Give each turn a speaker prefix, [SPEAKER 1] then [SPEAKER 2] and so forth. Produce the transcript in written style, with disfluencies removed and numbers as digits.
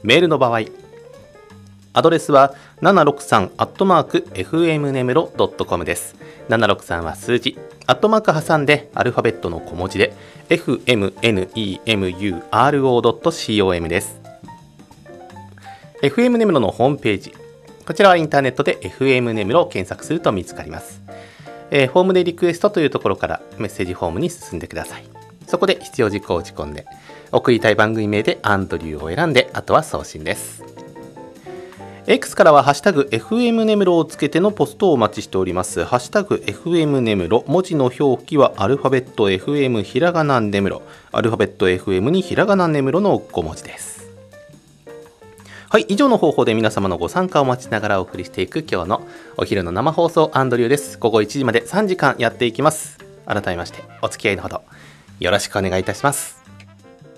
[SPEAKER 1] メールの場合、アドレスは 763@fmnemuro.com です。763は数字、アットマーク挟んでアルファベットの小文字で fmnemuro.com です。FM ネムロのホームページ、こちらはインターネットで FM ネムロを検索すると見つかります。フォームでリクエストというところからメッセージフォームに進んでください。そこで必要事項を打ち込んで、送りたい番組名でアンドリューを選んで、あとは送信です。X からはハッシュタグ FM ネムロをつけてのポストをお待ちしております。ハッシュタグ FM ネムロ、文字の表記はアルファベット FM ひらがなネムロ、アルファベット FM にひらがなネムロの5文字です。はい、以上の方法で皆様のご参加をお待ちながらお送りしていく今日のお昼の生放送アンドリューです。午後1時まで3時間やっていきます。改めましてお付き合いのほどよろしくお願いいたします。